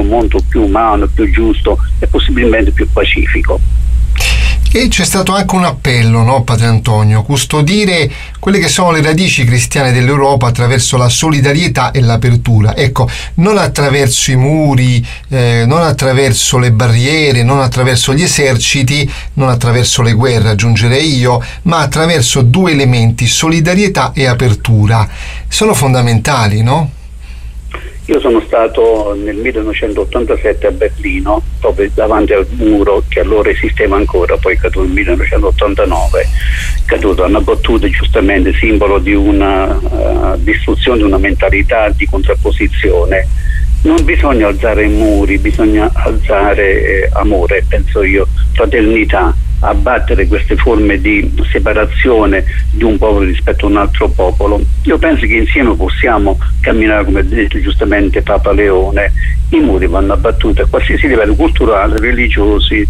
mondo più umano, più giusto e possibilmente più pacifico. E c'è stato anche un appello, no, Padre Antonio? Custodire quelle che sono le radici cristiane dell'Europa attraverso la solidarietà e l'apertura. Ecco, non attraverso i muri, non attraverso le barriere, non attraverso gli eserciti, non attraverso le guerre, aggiungerei io, ma attraverso due elementi, solidarietà e apertura. Sono fondamentali, no? Io sono stato nel 1987 a Berlino, proprio davanti al muro che allora esisteva ancora, poi è caduto nel 1989, caduto, hanno battuto giustamente simbolo di una distruzione, di una mentalità di contrapposizione. Non bisogna alzare muri, bisogna alzare amore, penso io, fraternità, abbattere queste forme di separazione di un popolo rispetto a un altro popolo. Io penso che insieme possiamo camminare, come ha detto giustamente Papa Leone. I muri vanno abbattuti a qualsiasi livello culturale, religiosi,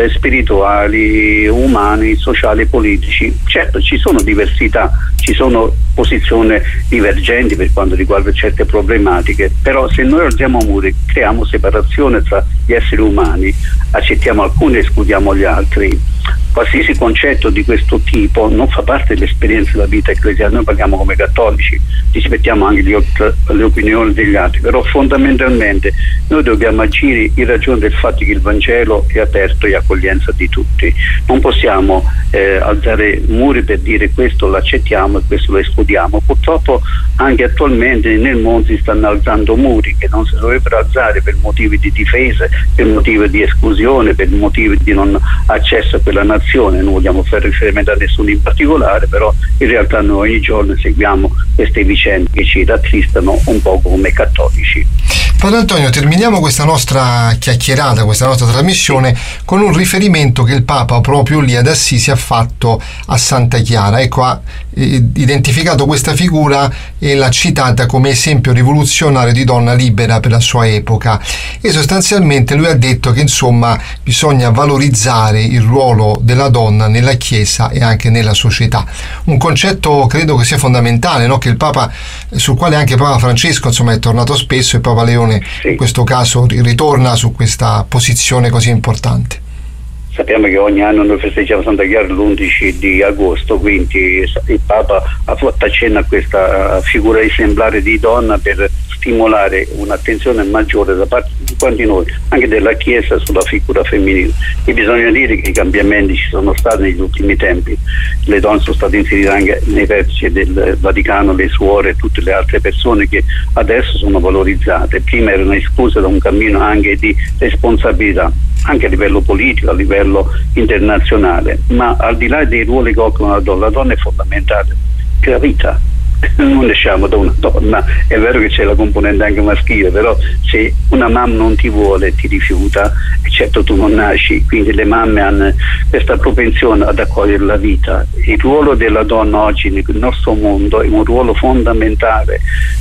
spirituali, umani, sociali, politici. Certo, ci sono diversità, ci sono posizioni divergenti per quanto riguarda certe problematiche, però se noi alziamo muri, creiamo separazione tra gli esseri umani, accettiamo alcuni e escludiamo gli altri. Qualsiasi concetto di questo tipo non fa parte dell'esperienza della vita ecclesiale. Noi parliamo come cattolici, rispettiamo anche le opinioni degli altri, però fondamentalmente noi dobbiamo agire in ragione del fatto che il Vangelo è aperto e accoglienza di tutti. Non possiamo alzare muri per dire questo lo accettiamo e questo lo escludiamo. Purtroppo anche attualmente nel mondo si stanno alzando muri che non si dovrebbero alzare per motivi di difesa, per motivi di esclusione, per motivi di non accesso a quella nazione. Non vogliamo fare riferimento a nessuno in particolare, però in realtà noi ogni giorno seguiamo queste vicende che ci rattristano un po' come cattolici. Padre Antonio, terminiamo questa nostra chiacchierata, questa nostra trasmissione con un riferimento che il Papa proprio lì ad Assisi ha fatto a Santa Chiara. Ecco, ha identificato questa figura e l'ha citata come esempio rivoluzionario di donna libera per la sua epoca, e sostanzialmente lui ha detto che insomma bisogna valorizzare il ruolo della donna nella Chiesa e anche nella società. Un concetto credo che sia fondamentale, no? Che il Papa, sul quale anche Papa Francesco insomma è tornato spesso, e Papa Leone in questo caso ritorna su questa posizione così importante. Sappiamo che ogni anno noi festeggiamo Santa Chiara l'11 di agosto, quindi il Papa ha fatto accenno a questa figura esemplare di donna per stimolare un'attenzione maggiore da parte di quanti noi, anche della Chiesa, sulla figura femminile. E bisogna dire che i cambiamenti ci sono stati negli ultimi tempi. Le donne sono state inserite anche nei vertici del Vaticano, le suore e tutte le altre persone che adesso sono valorizzate. Prima erano escluse da un cammino anche di responsabilità, anche a livello politico, a livello internazionale, ma al di là dei ruoli che occupa la donna è fondamentale per la vita. Non nasciamo da una donna, è vero che c'è la componente anche maschile, però se una mamma non ti vuole, ti rifiuta, certo tu non nasci, quindi le mamme hanno questa propensione ad accogliere la vita. Il ruolo della donna oggi nel nostro mondo è un ruolo fondamentale.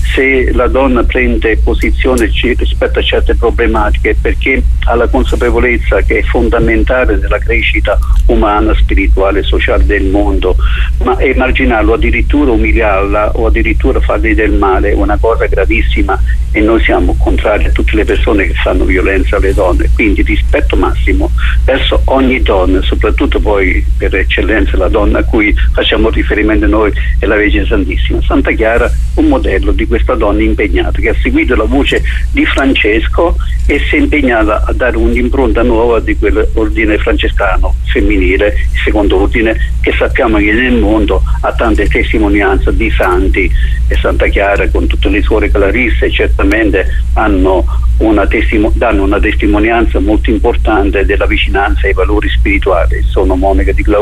Se la donna prende posizione rispetto a certe problematiche è perché ha la consapevolezza che è fondamentale nella crescita umana, spirituale e sociale del mondo, ma emarginarlo, addirittura umiliarla o addirittura fargli del male è una cosa gravissima, e noi siamo contrari a tutte le persone che fanno violenza alle donne. Quindi rispetto massimo verso ogni donna, soprattutto poi per eccellenza la donna a cui facciamo riferimento noi è la Vergine Santissima. Santa Chiara, un modello di questa donna impegnata che ha seguito la voce di Francesco e si è impegnata a dare un'impronta nuova di quell'ordine francescano femminile, il secondo ordine, che sappiamo che nel mondo ha tante testimonianze di santi, e Santa Chiara con tutte le suore clarisse certamente danno una testimonianza molto importante della vicinanza ai valori spirituali. Sono monache di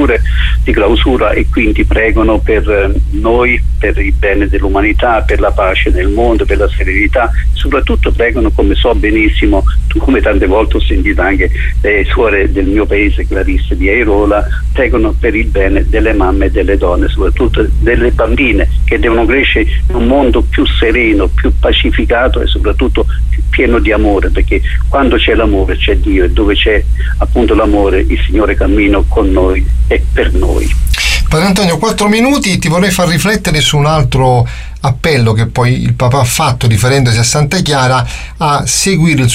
clausura e quindi pregano per noi, per il bene dell'umanità, per la pace nel mondo, per la serenità. Soprattutto pregano, come so benissimo, come tante volte ho sentito anche le suore del mio paese, Clarisse di Airola, pregano per il bene delle mamme e delle donne, soprattutto delle bambine, che devono crescere in un mondo più sereno, più pacificato e soprattutto più pieno di amore, perché quando c'è l'amore c'è Dio, e dove c'è appunto l'amore il Signore cammina con noi e per noi. Padre Antonio, 4 minuti, ti vorrei far riflettere su un altro appello che poi il Papa ha fatto riferendosi a Santa Chiara, a seguire il